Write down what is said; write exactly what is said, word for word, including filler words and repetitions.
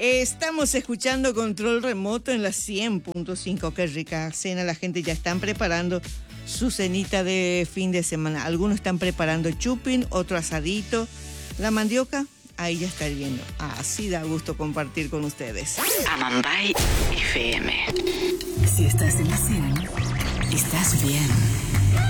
Estamos escuchando Control Remoto en la cien punto cinco. Qué rica cena. La gente ya están preparando su cenita de fin de semana. Algunos están preparando chupín, otro asadito. La mandioca, ahí ya está hirviendo. Así da gusto compartir con ustedes. Amambay F M. Si estás en la cien, estás bien.